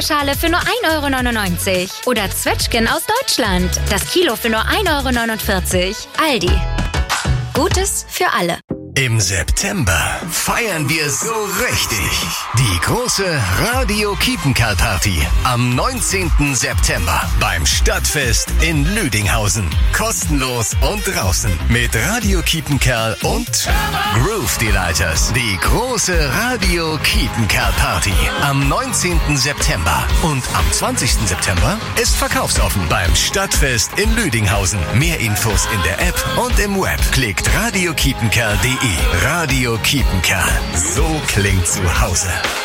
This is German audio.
Eierschale für nur 1,99 € oder Zwetschgen aus Deutschland. Das Kilo für nur 1,49 €. Aldi. Gutes für alle. Im September feiern wir so richtig. Die große Radio Kiepenkerl-Party am 19. September beim Stadtfest in Lüdinghausen. Kostenlos und draußen mit Radio Kiepenkerl und Groove Delighters. Die große Radio Kiepenkerl-Party am 19. September. Und am 20. September ist verkaufsoffen beim Stadtfest in Lüdinghausen. Mehr Infos in der App und im Web. Klickt radiokiepenkerl.de. Radio Kiepenkerl. So klingt zu Hause.